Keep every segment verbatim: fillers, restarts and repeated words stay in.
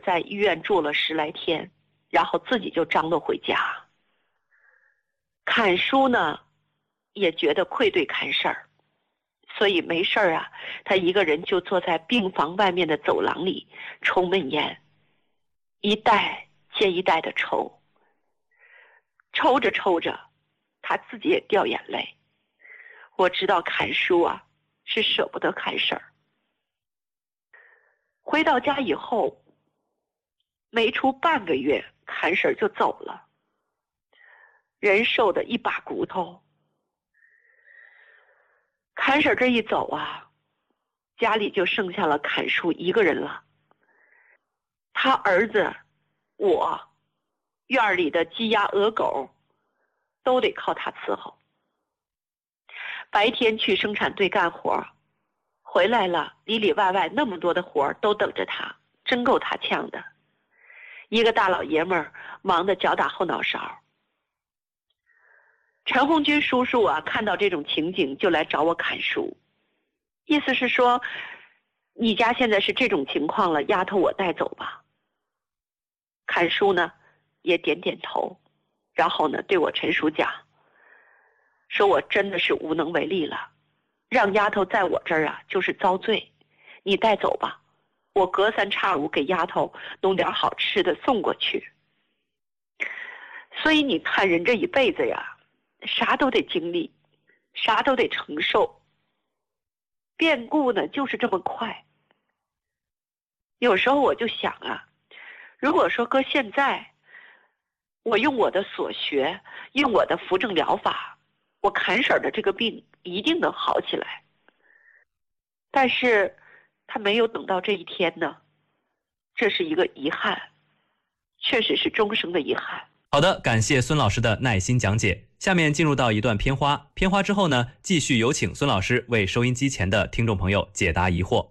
在医院住了十来天，然后自己就张罗回家。侃叔呢也觉得愧对侃婶儿，所以没事儿啊，他一个人就坐在病房外面的走廊里抽闷烟，一袋接一袋的抽。抽着抽着，他自己也掉眼泪。我知道侃叔啊是舍不得侃婶儿。回到家以后，没出半个月，侃婶儿就走了。人瘦的一把骨头。侃婶儿这一走啊，家里就剩下了侃叔一个人了。他儿子、我、院里的鸡鸭鹅狗都得靠他伺候。白天去生产队干活，回来了里里外外那么多的活都等着他，真够他呛的。一个大老爷们儿忙得脚打后脑勺。陈红军叔叔啊，看到这种情景就来找我侃叔，意思是说，你家现在是这种情况了，丫头我带走吧。侃叔呢也点点头，然后呢对我陈叔讲，说我真的是无能为力了，让丫头在我这儿啊就是遭罪，你带走吧，我隔三差五给丫头弄点好吃的送过去。所以你看人这一辈子呀，啥都得经历，啥都得承受，变故呢就是这么快。有时候我就想啊，如果说搁现在，我用我的所学，用我的扶正疗法，我侃婶儿的这个病一定能好起来。但是他没有等到这一天呢，这是一个遗憾，确实是终生的遗憾。 好的，感谢孙老师的耐心讲解。下面进入到一段片花，片花之后呢，继续有请孙老师为收音机前的听众朋友解答疑惑。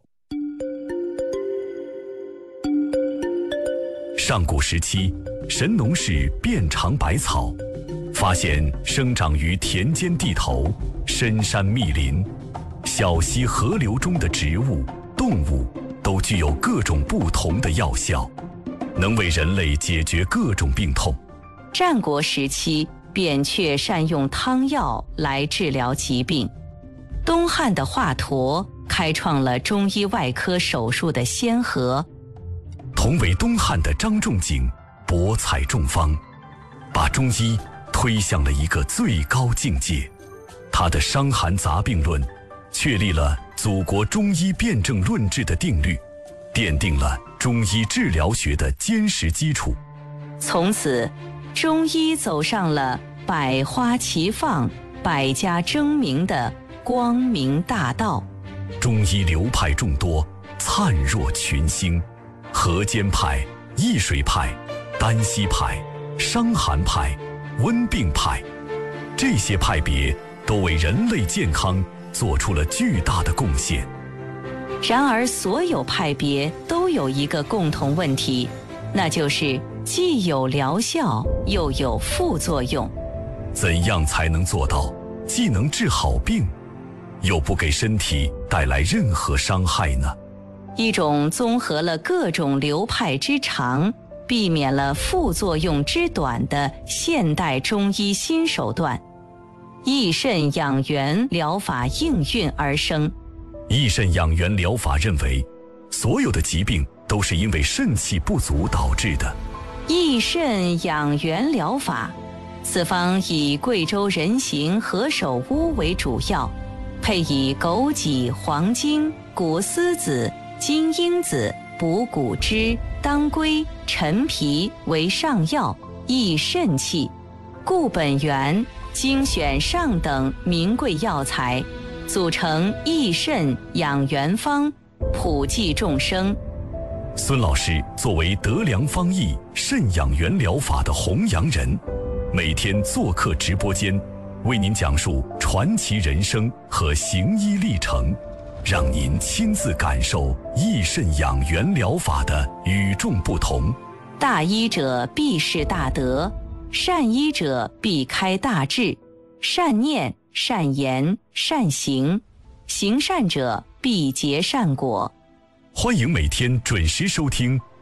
上古时期，神农氏遍尝百草，发现生长于田间地头、深山密林、小溪河流中的植物、动物都具有各种不同的药效，能为人类解决各种病痛。 战国时期，扁鹊善用汤药来治疗疾病。东汉的华佗开创了中医外科手术的先河。 同为东汉的张仲景博采众方，把中医推向了一个最高境界。他的《伤寒杂病论》确立了祖国中医辨证论治的定律，奠定了中医治疗学的坚实基础。 从此，中医走上了百花齐放、百家争鸣的光明大道。 中医流派众多，灿若群星，河间派、易水派、丹溪派、伤寒派、温病派，这些派别都为人类健康做出了巨大的贡献。 然而，所有派别都有一个共同问题，那就是既有疗效，又有副作用。 怎样才能做到既能治好病，又不给身体带来任何伤害呢？ 一种综合了各种流派之长，避免了副作用之短的现代中医新手段——益肾养元疗法应运而生。 益肾养元疗法认为，所有的疾病都是因为肾气不足导致的。 益肾养元疗法，此方以贵州人形何首乌为主要，配以枸杞、黄精、谷丝子、金樱子、补骨脂、当归、陈皮为上药，益肾气。固本源，精选上等名贵药材，组成益肾养元方，普济众生。 孙老师作为德良方益肾养元疗法的弘扬人，每天做客直播间，为您讲述传奇人生和行医历程，让您亲自感受益肾养元疗法的与众不同。 大医者必是大德，善医者必开大智，善念、善言、善行，行善者必结善果。 欢迎每天准时收听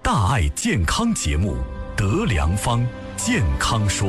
大爱健康节目《德良方健康说》。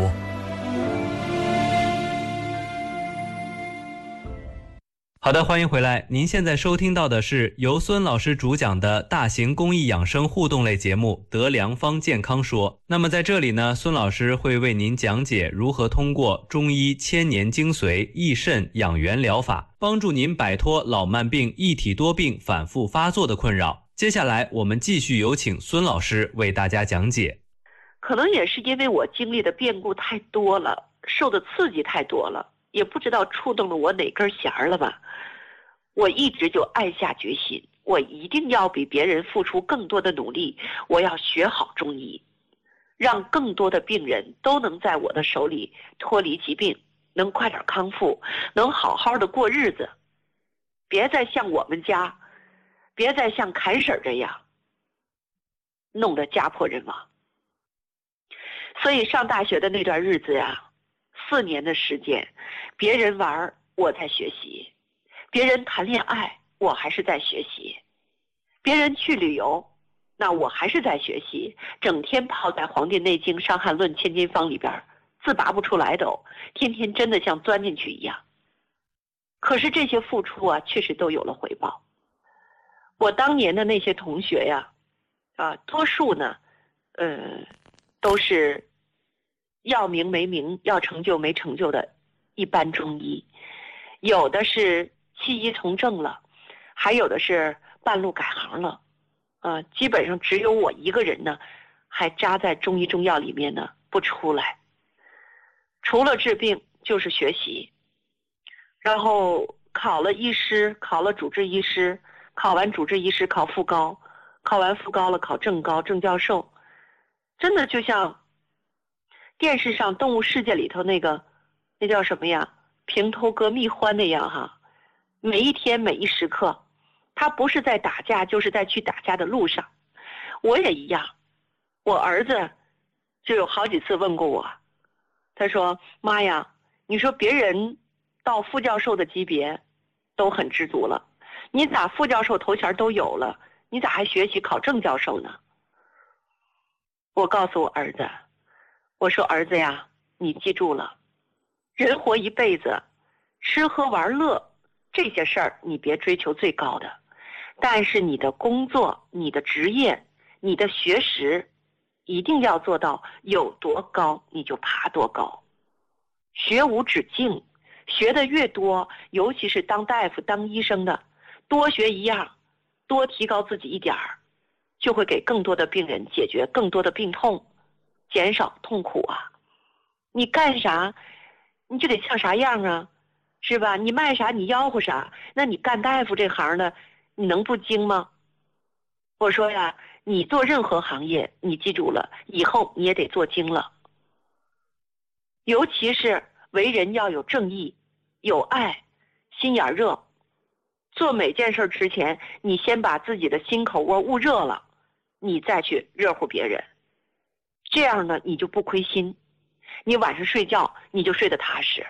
好的，欢迎回来。您现在收听到的是由孙老师主讲的大型公益养生互动类节目《德良方健康说》。那么在这里呢，孙老师会为您讲解如何通过中医千年精髓益肾养元疗法，帮助您摆脱老慢病、一体多病反复发作的困扰。接下来我们继续有请孙老师为大家讲解。 可能也是因为我经历的变故太多了，受的刺激太多了，也不知道触动了我哪根弦了吧。我一直就暗下决心，我一定要比别人付出更多的努力，我要学好中医，让更多的病人都能在我的手里脱离疾病，能快点康复，能好好的过日子，别再像我们家，别再像侃婶这样弄得家破人亡。所以上大学的那段日子呀，四年的时间，别人玩我在学习，别人谈恋爱我还是在学习，别人去旅游那我还是在学习，整天泡在《黄帝内经》《伤寒论》《千金方》里边，自拔不出来都，天天真的像钻进去一样。可是这些付出啊，确实都有了回报。我当年的那些同学呀，啊，多数呢，呃，都是要名没名、要成就没成就的一般中医，有的是弃医从政了，还有的是半路改行了，呃，基本上只有我一个人呢，还扎在中医中药里面呢不出来。除了治病就是学习，然后考了医师，考了主治医师，考完主治医师考副高，考完副高了考正高、正教授，真的就像电视上《动物世界》里头那个那叫什么呀，平头哥蜜獾那样哈，每一天每一时刻，他不是在打架，就是在去打架的路上。我也一样，我儿子就有好几次问过我，他说妈呀，你说别人到副教授的级别都很知足了，你咋副教授头衔都有了，你咋还学习考正教授呢？我告诉我儿子，我说儿子呀，你记住了，人活一辈子，吃喝玩乐这些事儿你别追求最高的，但是你的工作、你的职业、你的学识一定要做到有多高你就爬多高。学无止境，学的越多，尤其是当大夫当医生的，多学一样，多提高自己一点儿，就会给更多的病人解决更多的病痛，减少痛苦啊。你干啥你就得像啥样啊，是吧？你卖啥你吆喝啥，那你干大夫这行的你能不精吗？我说呀，你做任何行业你记住了，以后你也得做精了，尤其是为人要有正义、有爱、心眼热。做每件事之前，你先把自己的心口窝捂热了，你再去热乎别人，这样呢你就不亏心，你晚上睡觉你就睡得踏实。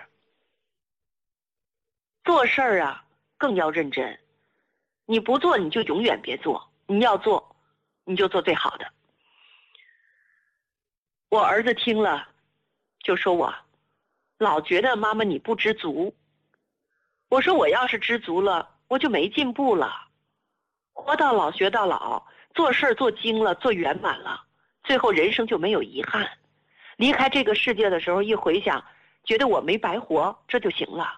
做事儿啊更要认真，你不做你就永远别做，你要做你就做最好的。我儿子听了就说我老觉得妈妈你不知足。我说我要是知足了我就没进步了，活到老学到老，做事做精了，做圆满了，最后人生就没有遗憾，离开这个世界的时候一回想，觉得我没白活，这就行了。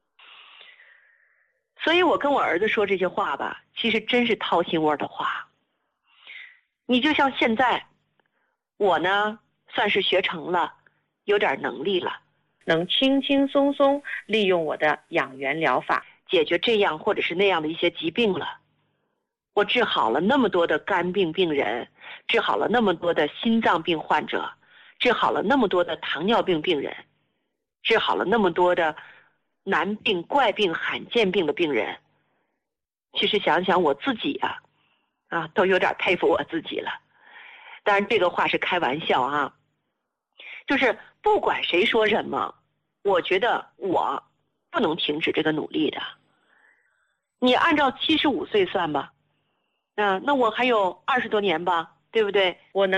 所以我跟我儿子说这些话吧，其实真是掏心窝的话。你就像现在我呢算是学成了，有点能力了， 能轻轻松松利用我的养元疗法解决这样或者是那样的一些疾病了。我治好了那么多的肝病病人，治好了那么多的心脏病患者，治好了那么多的糖尿病病人，治好了那么多的难病、怪病、罕见病的病人。其实想想我自己啊，啊，都有点佩服我自己了。当然这个话是开玩笑啊，就是不管谁说什么，我觉得我不能停止这个努力的。你按照七十五岁算吧，啊，那我还有二十多年吧， 对不对？ 我能